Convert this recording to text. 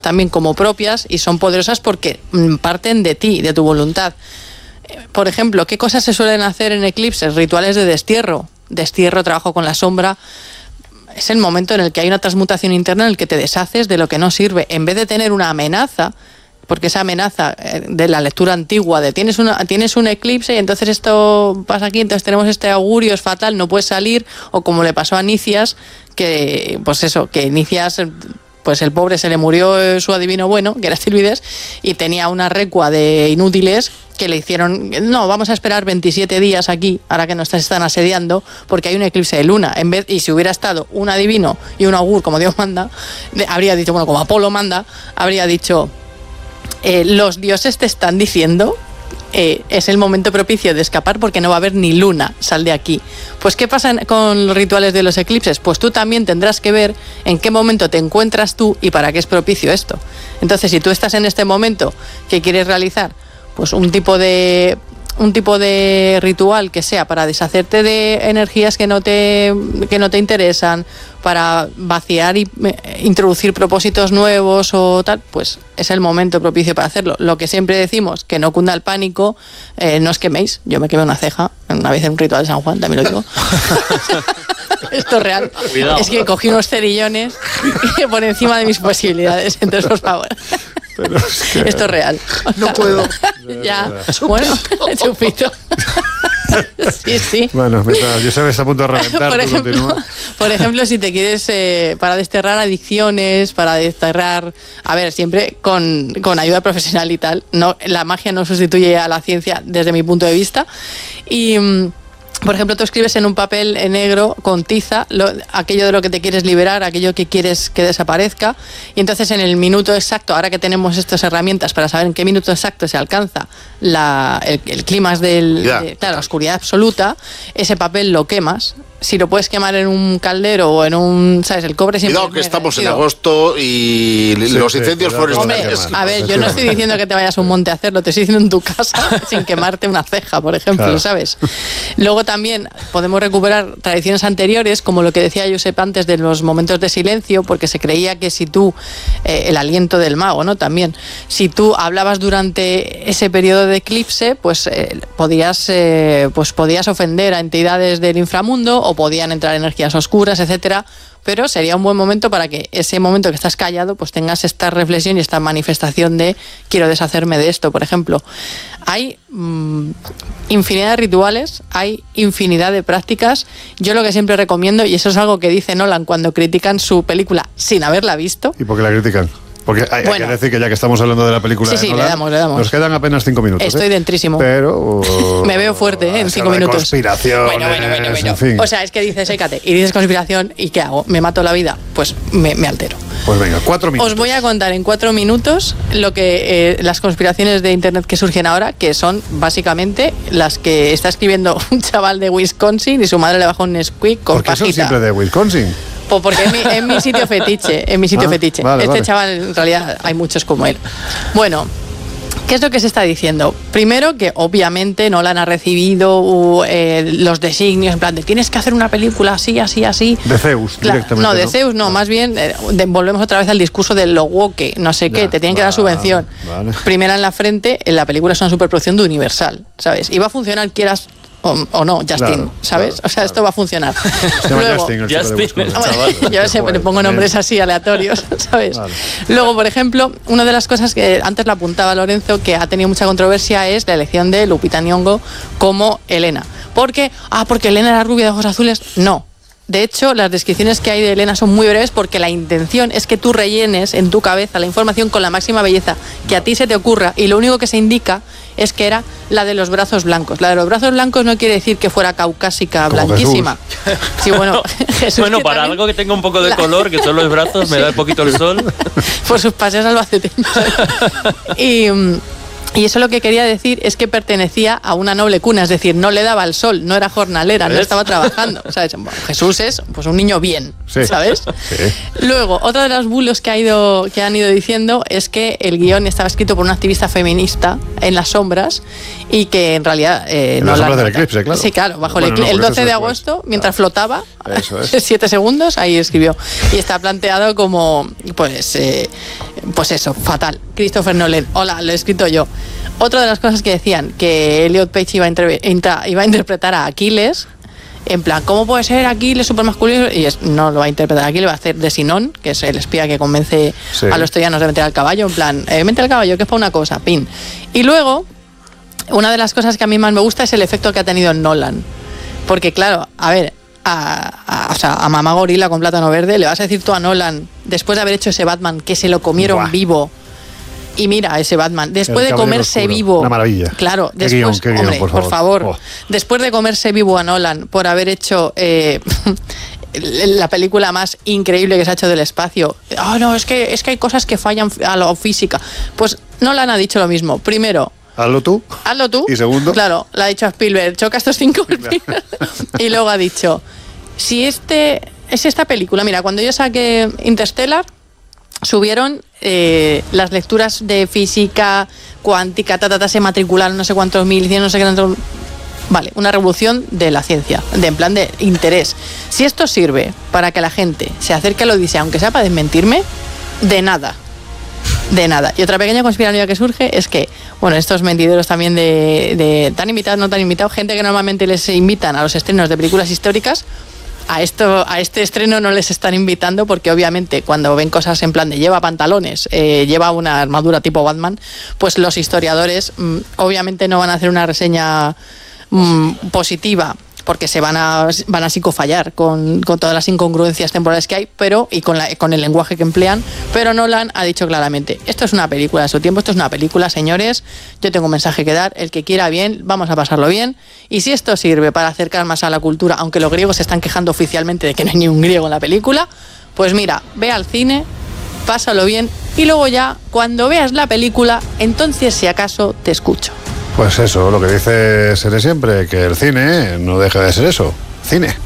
también como propias y son poderosas porque parten de ti, de tu voluntad. Por ejemplo, ¿qué cosas se suelen hacer en eclipses? Rituales de destierro, trabajo con la sombra. Es el momento en el que hay una transmutación interna en el que te deshaces de lo que no sirve. En vez de tener una amenaza, porque esa amenaza de la lectura antigua de tienes un eclipse y entonces esto pasa aquí, entonces tenemos este augurio, es fatal, no puedes salir, o como le pasó a Nicias, que Nicias, pues el pobre se le murió su adivino bueno, que era Silvides, y tenía una recua de inútiles que le hicieron, no, vamos a esperar 27 días aquí, ahora que nos están asediando, porque hay un eclipse de luna. Y si hubiera estado un adivino y un augur, como Dios manda, habría dicho, bueno, como Apolo manda, habría dicho, los dioses te están diciendo, es el momento propicio de escapar porque no va a haber ni luna, sal de aquí. Pues ¿qué pasa con los rituales de los eclipses? Pues tú también tendrás que ver en qué momento te encuentras tú y para qué es propicio esto. Entonces, si tú estás en este momento que quieres realizar pues un tipo de ritual que sea para deshacerte de energías que no te interesan, para vaciar y introducir propósitos nuevos o tal, pues es el momento propicio para hacerlo. Lo que siempre decimos, que no cunda el pánico, no os queméis. Yo me quemé una ceja una vez en un ritual de San Juan, también lo digo. Esto es real. Cuidado. Es que cogí unos cerillones por encima de mis posibilidades, entonces por favor. Es que esto es real. No puedo. Ya, bueno, chupito. Sí. Bueno, yo sabes, está a punto de reventar. Por ejemplo, si te quieres, para desterrar adicciones, para desterrar, a ver, siempre con ayuda profesional y tal, no, la magia no sustituye a la ciencia desde mi punto de vista. Y por ejemplo, tú escribes en un papel negro con tiza aquello de lo que te quieres liberar, aquello que quieres que desaparezca, y entonces en el minuto exacto, ahora que tenemos estas herramientas para saber en qué minuto exacto se alcanza el clímax de la oscuridad absoluta, ese papel lo quemas. Si lo puedes quemar en un caldero o en un, ¿sabes? El cobre siempre... Cuidado que estamos en agosto y los incendios forestales... A ver, yo no estoy diciendo que te vayas a un monte a hacerlo, te estoy diciendo en tu casa sin quemarte una ceja, por ejemplo, claro. ¿Sabes? Luego también podemos recuperar tradiciones anteriores, como lo que decía Josep antes de los momentos de silencio, porque se creía que si tú, el aliento del mago, ¿no? También, si tú hablabas durante ese periodo de eclipse, pues podías ofender a entidades del inframundo, o podían entrar energías oscuras, etcétera, pero sería un buen momento para que ese momento que estás callado, pues tengas esta reflexión y esta manifestación de quiero deshacerme de esto, por ejemplo. Hay infinidad de rituales, hay infinidad de prácticas. Yo lo que siempre recomiendo, y eso es algo que dice Nolan cuando critican su película sin haberla visto. ¿Y por qué la critican? Porque hay que decir que ya que estamos hablando de la película de Nolan, le damos. Nos quedan apenas 5 minutos. Estoy dentrísimo. Pero... me veo fuerte, en 5 minutos. Conspiración. Bueno. En fin. O sea, es que dices, sécate, y dices conspiración, ¿y qué hago? ¿Me mato la vida? Pues me altero. Pues venga, 4 minutos. Os voy a contar en 4 minutos lo que las conspiraciones de internet que surgen ahora, que son básicamente las que está escribiendo un chaval de Wisconsin y su madre le bajó un Nesquik con pajita. ¿Por qué son siempre de Wisconsin? Porque es mi sitio fetiche, fetiche. Vale. Chaval, en realidad hay muchos como él. Bueno, ¿qué es lo que se está diciendo? Primero, que obviamente Nolan ha recibido los designios, en plan de tienes que hacer una película así. De Zeus, directamente. No, de Zeus no, más bien volvemos otra vez al discurso del lo woke, no sé qué, te tienen que dar subvención. Vale. Primera en la frente, en la película es una superproducción de Universal, ¿sabes? Y va a funcionar, quieras o no, Justin, claro, ¿sabes? Claro, o sea, esto va a funcionar. Luego, Justin, yo sé, le pongo nombres así aleatorios, ¿sabes? Vale. Luego, por ejemplo, una de las cosas que antes la apuntaba Lorenzo, que ha tenido mucha controversia, es la elección de Lupita Nyong'o como Elena. Porque Elena era rubia de ojos azules. No. De hecho, las descripciones que hay de Elena son muy breves porque la intención es que tú rellenes en tu cabeza la información con la máxima belleza que a ti se te ocurra, y lo único que se indica es que era la de los brazos blancos. La de los brazos blancos no quiere decir que fuera caucásica, como blanquísima. Sí, bueno, bueno, para también, algo que tenga un poco de color, que son los brazos, me da un poquito el sol. Por sus paseos albaceteños. Y eso lo que quería decir es que pertenecía a una noble cuna, es decir, no le daba el sol, no era jornalera, no estaba trabajando. ¿Sabes? Jesús es pues un niño bien, ¿sabes? Sí. Luego, otra de los bulos que han ido diciendo es que el guión estaba escrito por una activista feminista en las sombras y que en realidad en las sombras del eclipse, claro. Sí, claro, bajo el 12 de agosto, mientras flotaba, 7 segundos, ahí escribió. Y está planteado como, pues eso, fatal. Christopher Nolan, hola, lo he escrito yo. Otra de las cosas que decían, que Elliot Page iba a interpretar a Aquiles, en plan, ¿cómo puede ser Aquiles súper masculino? Y no lo va a interpretar Aquiles, va a hacer de Sinón, que es el espía que convence a los troyanos de meter al caballo, en plan, vente al caballo, que es para una cosa, pin. Y luego, una de las cosas que a mí más me gusta es el efecto que ha tenido en Nolan. Porque claro, a ver, a mamá gorila con plátano verde, le vas a decir tú a Nolan, después de haber hecho ese Batman, que se lo comieron vivo. Y mira ese Batman, después de comerse vivo, una maravilla. Claro, después, qué guión, por favor. Después de comerse vivo a Nolan por haber hecho la película más increíble que se ha hecho del espacio. No, es que hay cosas que fallan a la física. Pues Nolan ha dicho lo mismo. Primero, hazlo tú. Y segundo, claro, le ha dicho a Spielberg, choca estos 5 y luego ha dicho, si es esta película, mira, cuando yo saqué Interstellar, subieron las lecturas de física cuántica, se matricularon no sé cuántos mil, no sé cuántos. Vale, una revolución de la ciencia, en plan de interés. Si esto sirve para que la gente se acerque a la Odisea, aunque sea para desmentirme, de nada. Y otra pequeña conspiración que surge es que, bueno, estos mentideros también de tan invitados, no tan invitados, gente que normalmente les invitan a los estrenos de películas históricas, a este estreno no les están invitando porque obviamente cuando ven cosas en plan de lleva pantalones, lleva una armadura tipo Batman, pues los historiadores obviamente no van a hacer una reseña positiva porque se van a psicofallar con todas las incongruencias temporales que hay, y con el lenguaje que emplean, pero Nolan ha dicho claramente, esto es una película de su tiempo, esto es una película, señores, yo tengo un mensaje que dar, el que quiera bien, vamos a pasarlo bien, y si esto sirve para acercar más a la cultura, aunque los griegos se están quejando oficialmente de que no hay ni un griego en la película, pues mira, ve al cine, pásalo bien, y luego ya, cuando veas la película, entonces si acaso te escucho. Pues eso, lo que dice Sere siempre, que el cine no deja de ser eso, cine.